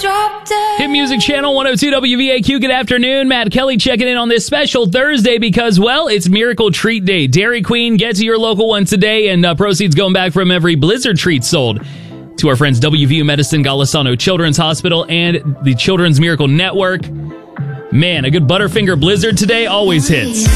Hit Music Channel 102 WVAQ. Good afternoon. Matt Kelly checking in on this special Thursday because, well, it's Miracle Treat Day. Dairy Queen, get to your local one today, and proceeds going back from every Blizzard treat sold to our friends WVU Medicine, Golisano Children's Hospital, and the Children's Miracle Network. Man, a good Butterfinger Blizzard today always hits.